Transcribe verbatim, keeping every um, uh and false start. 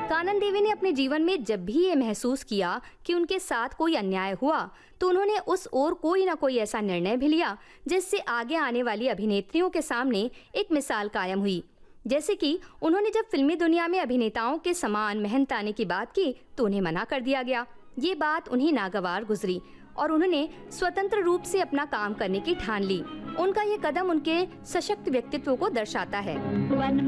कानन देवी ने अपने जीवन में जब भी ये महसूस किया कि उनके साथ कोई अन्याय हुआ, तो उन्होंने उस ओर कोई ना कोई ऐसा निर्णय भी लिया जिससे आगे आने वाली अभिनेत्रियों के सामने एक मिसाल कायम हुई। जैसे कि उन्होंने जब फिल्मी दुनिया में अभिनेताओं के समान मेहनत आने की बात की तो उन्हें मना कर दिया गया। ये बात उन्हें नागवार गुजरी और उन्होंने स्वतंत्र रूप से अपना काम करने की ठान ली। उनका ये कदम उनके सशक्त व्यक्तित्व को दर्शाता है।